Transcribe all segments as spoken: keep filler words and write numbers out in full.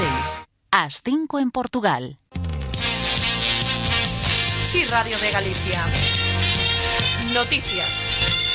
seis, ás cinco en Portugal. Sí, Radio de Galicia. Noticias.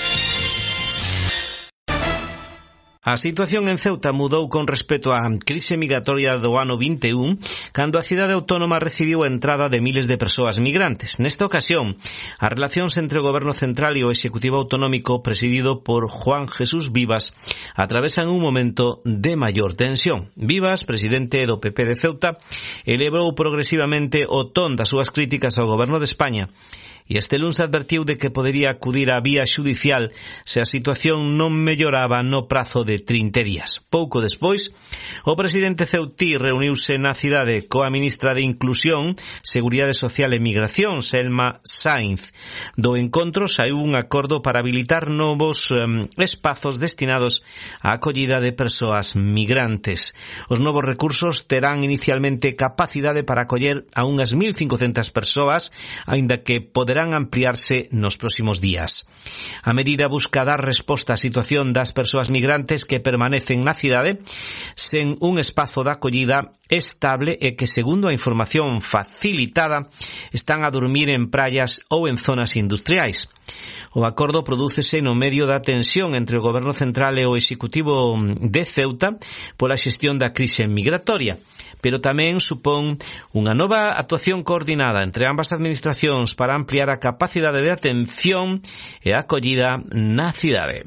A situación en Ceuta mudou con respecto á crise migratoria do ano vinte e un, cando a cidade autónoma recibiu a entrada de miles de persoas migrantes. Nesta ocasión, as relacións entre o Goberno Central e o Executivo Autonómico, presidido por Juan Jesús Vivas, atravesan un momento de maior tensión. Vivas, presidente do P P de Ceuta, elevou progresivamente o ton das súas críticas ao Goberno de España, e este luns advertiu de que podería acudir á vía xudicial se a situación non melloraba no prazo de trinta días. Pouco despois, o presidente ceutí reuniuse na cidade coa ministra de Inclusión, Seguridade Social e Migración, Selma Sainz. Do encontro saiu un acordo para habilitar novos um, espazos destinados á acollida de persoas migrantes. Os novos recursos terán inicialmente capacidade para acoller a unhas mil cincocentas persoas, aínda que poderán ampliarse nos próximos días. A medida busca dar resposta á situación das persoas migrantes que permanecen na cidade sen un espazo de acollida estable e que, segundo a información facilitada, están a dormir en praias ou en zonas industriais. O acordo prodúcese no medio da tensión entre o Goberno Central e o Executivo de Ceuta pola xestión da crise migratoria, pero tamén supón unha nova actuación coordinada entre ambas administracións para ampliar a capacidade de atención e acollida na cidade.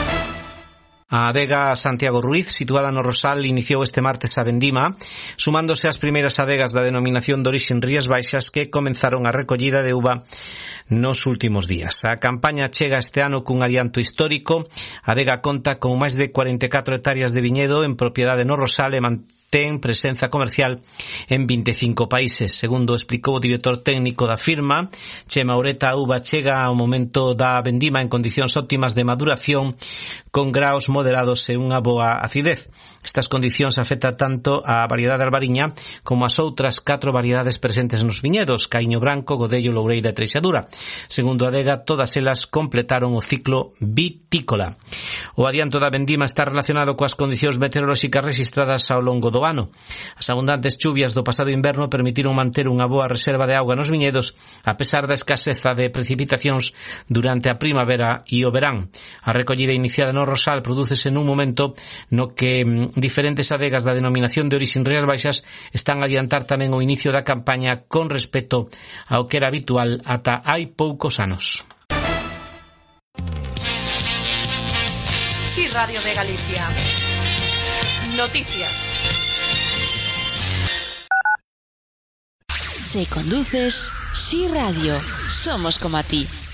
A adega Santiago Ruiz, situada no Rosal, iniciou este martes a vendima, sumándose ás primeiras adegas da denominación de orixen Rías Baixas que comenzaron a recollida de uva nos últimos días. A campaña chega este ano cun adianto histórico. A adega conta con máis de cuarenta e catro hectáreas de viñedo en propiedade no Rosal e ten presenza comercial en vinte e cinco países. Segundo explicou o director técnico da firma, Chema Ureta, a uva chega ao momento da vendima en condicións óptimas de maduración, con graos moderados e unha boa acidez. Estas condicións afectan tanto a variedade albariña como as outras catro variedades presentes nos viñedos, Caíño Branco, Godello, Loureira e Treixadura. Segundo a adega, todas elas completaron o ciclo vitícola. O adianto da vendima está relacionado coas condicións meteorolóxicas registradas ao longo do ano. As abundantes chuvias do pasado inverno permitiron manter unha boa reserva de auga nos viñedos, a pesar da escaseza de precipitacións durante a primavera e o verán. A recollida iniciada no Rosal prodúcese nun momento no que diferentes adegas da denominación de orixen Rías Baixas están a adiantar tamén o inicio da campaña con respecto ao que era habitual ata hai poucos anos. Sí, Radio de Galicia. Noticias. Si conduces, Sí Radio. Somos como a ti.